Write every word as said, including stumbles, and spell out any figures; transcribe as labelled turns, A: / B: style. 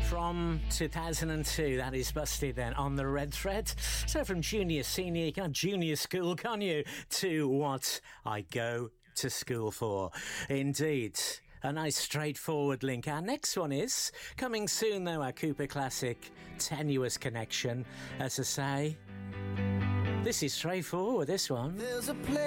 A: From two thousand two, that is Busted then on the Red Thread. So from junior, senior, you can have junior school, can't you, to what I go to school for. Indeed. A nice straightforward link. Our next one is coming soon, though, our Cooper Classic Tenuous Connection. As I say, this is straightforward, this one.
B: There's a place